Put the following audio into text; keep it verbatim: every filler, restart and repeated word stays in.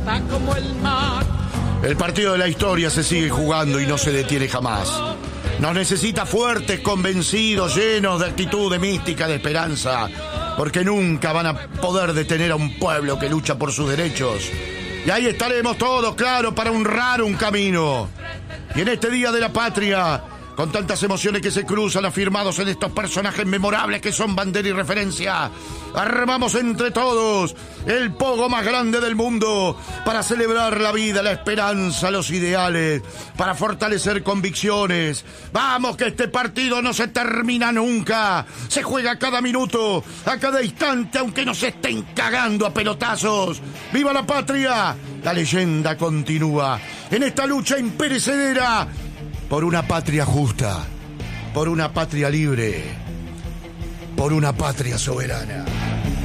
Como el mar. El partido de la historia se sigue jugando y no se detiene jamás. Nos necesita fuertes, convencidos, llenos de actitud, de mística, de esperanza, porque nunca van a poder detener a un pueblo que lucha por sus derechos. Y ahí estaremos todos, claro, para honrar un camino. Y en este Día de la Patria, con tantas emociones que se cruzan afirmados en estos personajes memorables que son bandera y referencia, armamos entre todos el pogo más grande del mundo para celebrar la vida, la esperanza, los ideales, para fortalecer convicciones. Vamos, que este partido no se termina nunca. Se juega cada minuto, a cada instante, aunque nos estén cagando a pelotazos. ¡Viva la patria! La leyenda continúa en esta lucha imperecedera por una patria justa, por una patria libre, por una patria soberana.